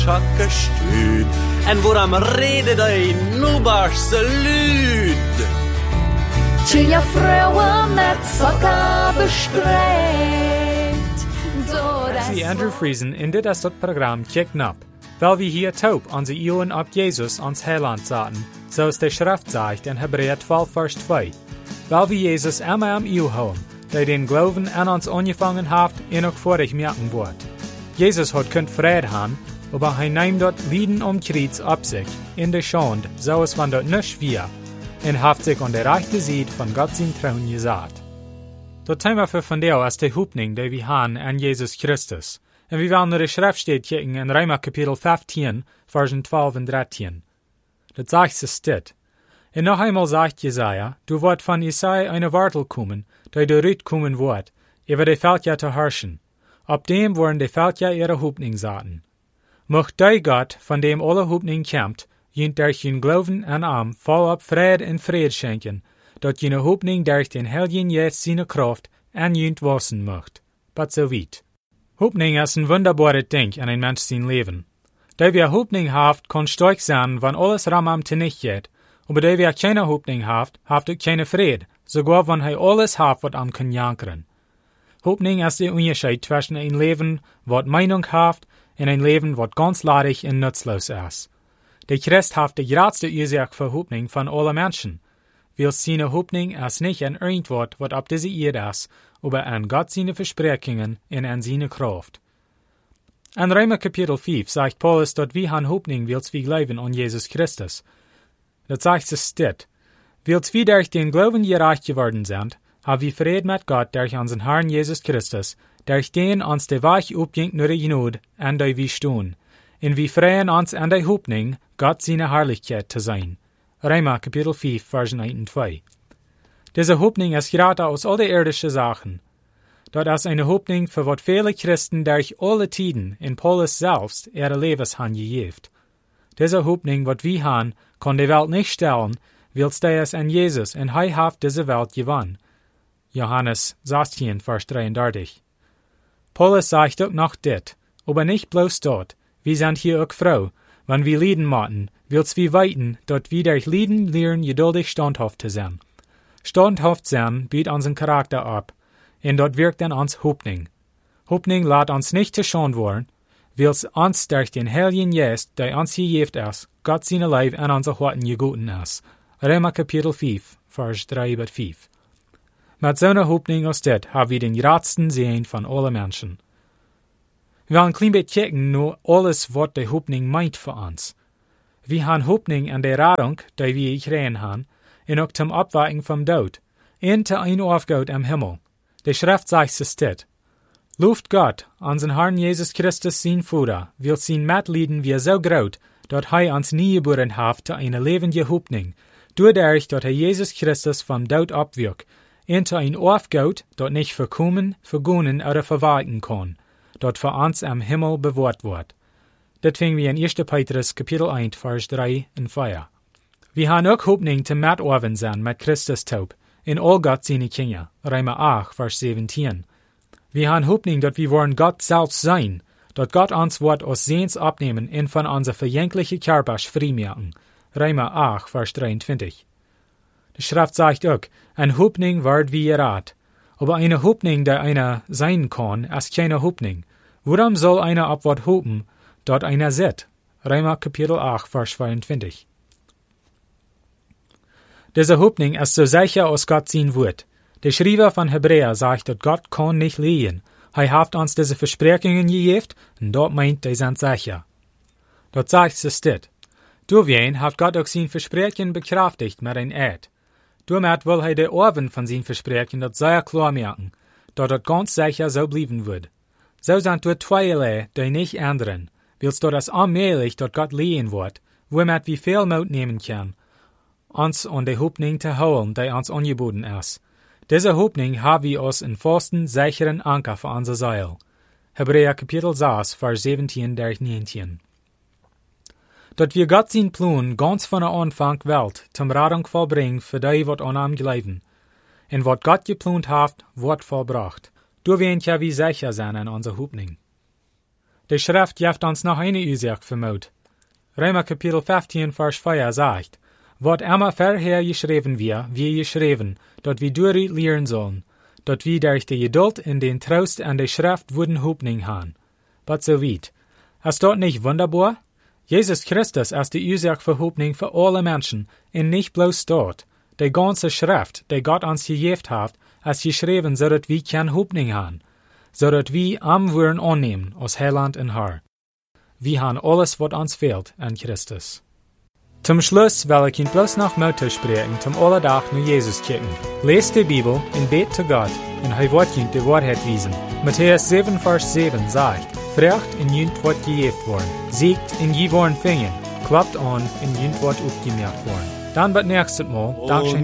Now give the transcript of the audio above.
Tjakke stud, en hvor de reder deg nobarse lyd. Tja frøen et sakka bestreint. Sie Andrew Friesen in dit as dat program kicken up, weil wir hier taub onze Ioen op Jesus ons Heiland zaten, zoals de Schrift sagt in Hebräer 12 vers 2. Weil wir Jesus immer am Io houden, der den Glauben an uns angefangen haft, auch vor ich merken wird. Jesus hat könnt Frieden haben, aber hij neemt dort Lieden Kreuz op sich, in de Schande, so es van dort nicht wir, und haft sich an der rechte Seite von Gott sein Thron gesagt. Das Thema für von der ist die Hoffnung, die wir haben an Jesus Christus. Und wir wollen die Schrift steht kicken in Römer Kapitel 15, Versen 12 und 13. Das sagt es dit. Und noch einmal sagt Jesaja, du wird von Jesaja eine Wortel kommen, die der Rüt kommen wird, über die Völker zu herrschen. Ab dem wollen die Völker ihre Hoffnung sagen. Mocht der Gott, von dem alle Hoffnung kämpft, jünt durch ihn Glauben an ihm vollab Fried und Fried schenken, dat jene Hoffnung durch den Heiligen Geist seine Kraft an jünt wassen möcht. But so weit. Hoffnung ist ein wunderbares Ding in ein Mensch sein Leben. Der wir Hoffnung haft, kann stark sein, wenn alles ramam tenicht geht, aber der wir keine Hoffnung haft auch keine Fried, sogar wenn hij alles haft, wat am kann jankeren. Hoffnung ist der Unterschied zwischen ein Leben, wat Meinung haft, und ein Leben, wat ganz ladig und nutzlos ist. Der Christ haft die grootste Ursache für Hoffnung von allen Menschen, weil seine Hoffnung ist nicht an irgendwas, wat ab diese Erde ist, aber an Gott seine Versprechungen und an seine Kraft. In Römer Kapitel 5 sagt Paulus, dass wir han Hoffnung, wils wir glauben an Jesus Christus. Das sagt es dit. Wils wir durch den Glauben gerecht geworden sind, haben wir Frieden mit Gott durch unseren Herrn Jesus Christus, durch den uns der Weg aufging nur die Gnade, an der wir stehen. Und wir freuen uns an der Hoffnung, Gott seine Herrlichkeit zu sein. Römer Kapitel 5, Versen 1 und 2. Diese Hoffnung ist gerade aus all den irdischen Sachen. Dort ist eine Hoffnung, für was viele Christen durch alle Tiden in Paulus selbst ihre Lebens han gegeben. Diese Hoffnung, was wir haben, kann die Welt nicht stellen, weil es an Jesus und er hat diese Welt gewonnen. Johannes 16, Vers 33. Paulus sagt auch noch dit, aber nicht bloß dort, wir sind hier auch froh, wenn wir Lieden machen, wils wir weiten, dort wir durch Lieden lernen, geduldig standhaft zu sein. Standhaft sein bietet unseren Charakter ab, und dort wirkt an uns Hoffnung. Hoffnung lässt uns nicht zu Schande werden, wils uns durch den Heiligen Geist, der uns gegeben ist, Gott seine Leib an unser Herzen gegeben ist. Römer Kapitel 5, Vers 3 bis 5. Mit so einer Hoffnung aus dit haben wir den größten Segen von allen Menschen. Wir wollen ein klein bisschen kicken nur alles, was die Hoffnung meint für uns. Wir haben Hoffnung an der Rettung, die wir gekriegt haben, und auch zum Abweichen vom Tod, und zu ein Aufgaut am Himmel. Die Schrift sagt es dit. Lobt Gott, unseren Herrn Jesus Christus, sein Vater, will sein Mitleiden wie so groß, dass er uns nie geboren hat zu einer lebenden Hoffnung, dadurch, dass Jesus Christus vom Tod abwirkt, und zu ein Aufgaut, das nicht verkommen, vergonnen oder verweichen kann, das für uns am Himmel bewahrt wird. Das finden wir in 1. Petrus Kapitel 1, Vers 3 und 4. Wir haben auch Hoffnung zum Mitoffen sein mit Christus taub, in all Gott seine Kinder, Römer 8, Vers 17. Wir haben Hoffnung, dass wir wollen Gott selbst sein, dass Gott uns wird aus Sehens abnehmen und von unser verjänglichen Körper freimachen, Römer 8, Vers 23. Die Schrift sagt auch, eine Hoffnung wird wie Rat, aber eine Hoffnung, die einer sein kann, ist keine Hoffnung. Warum soll einer auf was hoffen, dort einer sieht? Römer Kapitel 8, Vers 22. Diese Hoffnung ist so sicher aus Gott sein Wort. Der Schreiber von Hebräer sagt, dass Gott kann nicht liegen. Er hat uns diese Versprechungen gegeben, und dort meint, die sind sicher. Dort sagt es dit. Durch hat Gott auch sein Versprechen bekräftigt mit ein Eid. Damit will er der Orven von seinen Versprechen das sehr klar merken, dass das ganz sicher so bleiben wird. So sind dort zweierlei, die nicht ändern, weil das allmählich dort Gott liegen wird, womit wir viel Mut nehmen können, uns an die Hoffnung zu holen, die uns angeboten ist. Diese Hoffnung haben wir uns in festen, sicheren Anker für unser Seil. Hebräer Kapitel 6, Vers 17 durch 19. Dat wir Gott sein Plan ganz von der Anfang Welt zum Rettung vollbringen für die, wat an ihm glauben. Und wat Gott geplant hat, wird vollbracht. Du wirst ja wie sicher sein an unserer Hoffnung. De Schrift jeft ons noch eine Ursache vermoed. Römer Kapitel 15, Vers 4 sagt, wat immer vorher geschrieben wie geschrieben, dat wir durch lehren sollen, dat wir durch die Geduld in den Trost an der Schrift wurden Hoffnung haben. But so weit. Ist dort nicht wunderbar? Jesus Christus ist die Ursache für Hoffnung für alle Menschen, und nicht bloß dort. Die ganze Schrift, die Gott uns gegeben hat, ist geschrieben, so dass wir keine Hoffnung haben, so dass wir am Wurden annehmen, aus Heiland und Herr. Wir haben alles, was uns fehlt, an Christus. Zum Schluss will ich Ihnen bloß noch Motto sprechen, zum Allerdach nur Jesus kicken. Lest die Bibel und bet zu Gott, und er wird Ihnen die Wahrheit wiesen. Matthäus 7, Vers 7 sagt, Fragt und jünt wird gegeben worden, siegt und je worden fingen, klappt an und jünt wird aufgemerkt worden. Dann wird nächstes Mal, Dankeschön.